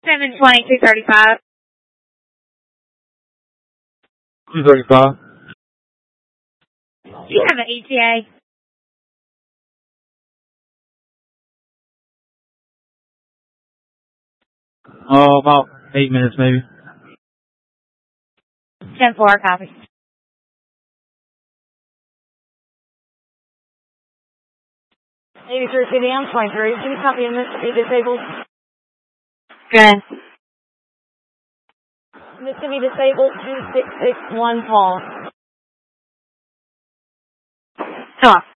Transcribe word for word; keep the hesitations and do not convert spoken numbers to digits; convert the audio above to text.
seven twenty, two thirty-five. two thirty-five. Do you have an E T A? Oh, about eight minutes maybe. ten four, copy. eighty-three City, I'm twenty-three. Can you copy in Mississippi disabled? Good. Mississippi disabled, two six six one call. Talk.